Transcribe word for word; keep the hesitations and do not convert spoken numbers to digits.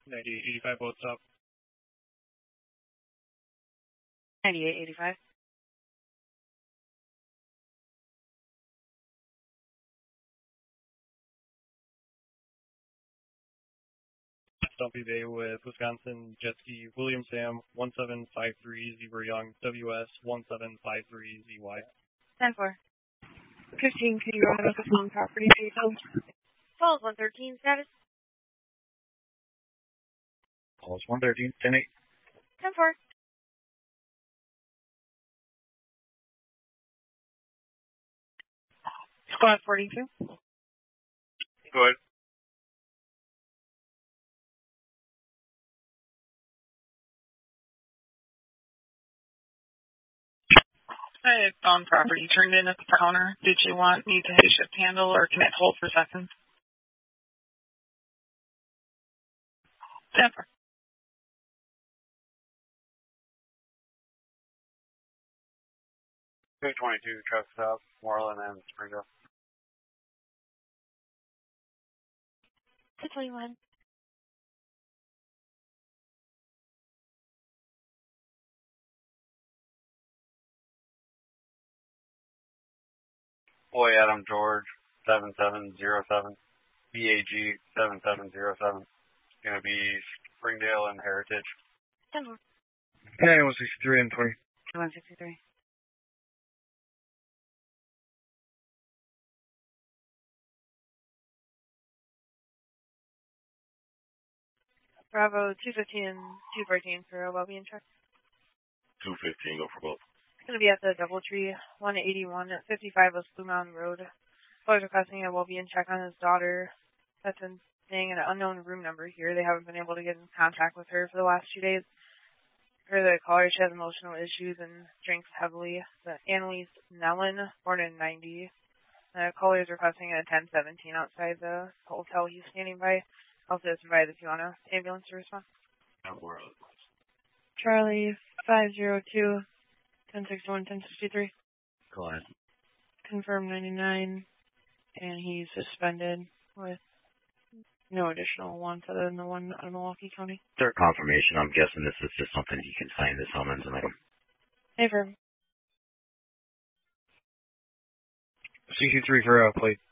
ninety-eight eighty-five, both stop. ninety-eight eighty-five. Stumpy Bay with Wisconsin Jet Ski, William Sam, one seven five three, Zebra Young, W S one seven five three Z Y. ten four. fifteen, can you run up with one property details? Falls one thirteen, status. Falls one thirteen, ten eight. ten four. Squad forty-two. Go ahead. I had found property turned in at the counter. Did you want me to hit shift handle or can it hold for seconds? Denver. two twenty-two, truck stop, Moreland and Springdale. two twenty-one. Boy Adam George, seven seven zero seven. B A G, seven seven zero seven. It's going to be Springdale and Heritage. ten four. Yeah, one sixty-three and twenty. one sixty-three. Bravo two fifteen and two fourteen for a well-being check. two fifteen, go for both. It's going to be at the Doubletree, one eighty-one at fifty-five West Blue Mountain Road. Boys requesting a well-being check on his daughter that's been staying in an unknown room number here. They haven't been able to get in contact with her for the last few days. For the caller, she has emotional issues and drinks heavily. The Annalise Nellen, born in ninety. The caller is requesting a ten seventeen outside the hotel he's standing by. Also, it's provided if you want an ambulance to respond. Charlie five zero two, ten sixty-one, ten sixty-three. Go ahead. Confirm ninety-nine, and he's suspended with no additional wants other than the one out of Milwaukee County. Third confirmation, I'm guessing this is just something he can sign the summons and let him. Hey, firm. sixty-three for uh, plate.